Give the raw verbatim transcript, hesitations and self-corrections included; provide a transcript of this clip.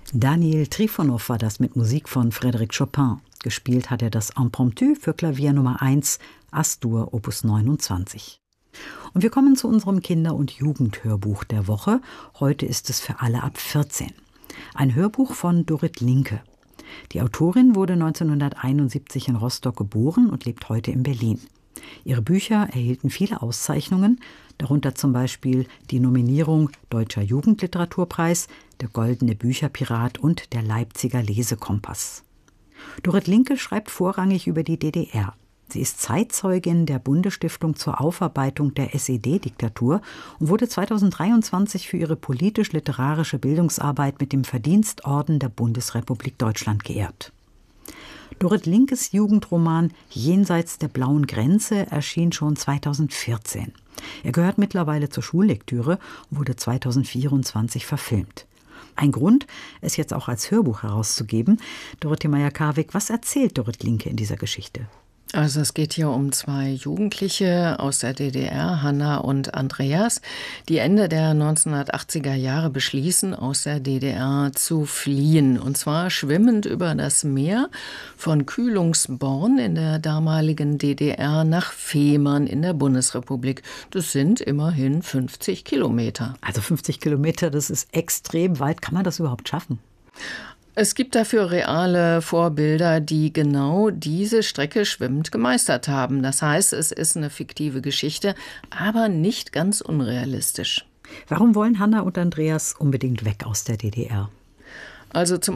Daniel Trifonow war das mit Musik von Frédéric Chopin. Gespielt hat er das Impromptu für Klavier Nummer eins, As-Dur, Opus neunundzwanzig. Und wir kommen zu unserem Kinder- und Jugendhörbuch der Woche. Heute ist es für alle ab vierzehn. Ein Hörbuch von Dorit Linke. Die Autorin wurde neunzehnhunderteinundsiebzig in Rostock geboren und lebt heute in Berlin. Ihre Bücher erhielten viele Auszeichnungen, darunter zum Beispiel die Nominierung Deutscher Jugendliteraturpreis, der Goldene Bücherpirat und der Leipziger Lesekompass. Dorit Linke schreibt vorrangig über die D D R. Sie ist Zeitzeugin der Bundesstiftung zur Aufarbeitung der S E D-Diktatur und wurde zweitausenddreiundzwanzig für ihre politisch-literarische Bildungsarbeit mit dem Verdienstorden der Bundesrepublik Deutschland geehrt. Dorit Linkes Jugendroman Jenseits der blauen Grenze erschien schon zweitausendvierzehn. Er gehört mittlerweile zur Schullektüre und wurde zweitausendvierundzwanzig verfilmt. Ein Grund, es jetzt auch als Hörbuch herauszugeben. Dorothee Meyer-Karwig, was erzählt Dorit Linke in dieser Geschichte? Also es geht hier um zwei Jugendliche aus der D D R, Hanna und Andreas, die Ende der neunzehnhundertachtziger Jahre beschließen, aus der D D R zu fliehen. Und zwar schwimmend über das Meer von Kühlungsborn in der damaligen D D R nach Fehmarn in der Bundesrepublik. Das sind immerhin fünfzig Kilometer. Also fünfzig Kilometer, das ist extrem weit. Kann man das überhaupt schaffen? Es gibt dafür reale Vorbilder, die genau diese Strecke schwimmend gemeistert haben. Das heißt, es ist eine fiktive Geschichte, aber nicht ganz unrealistisch. Warum wollen Hanna und Andreas unbedingt weg aus der D D R? Also zum